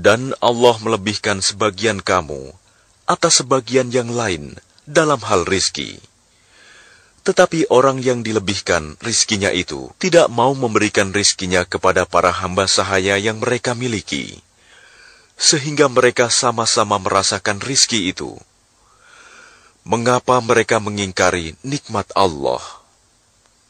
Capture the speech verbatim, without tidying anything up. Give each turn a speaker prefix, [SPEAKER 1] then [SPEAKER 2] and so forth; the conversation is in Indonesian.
[SPEAKER 1] Dan Allah melebihkan sebagian kamu atas sebagian yang lain dalam hal rizki. Tetapi orang yang dilebihkan rizkinya itu tidak mau memberikan rizkinya kepada para hamba sahaya yang mereka miliki, sehingga mereka sama-sama merasakan rizki itu. Mengapa mereka mengingkari nikmat Allah?